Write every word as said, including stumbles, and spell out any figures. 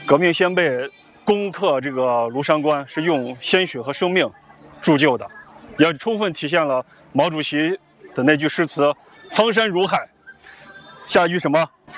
革命先辈攻克这个庐山关是用鲜血和生命铸就的，也充分体现了毛主席的那句诗词：“苍山如海，下于什么？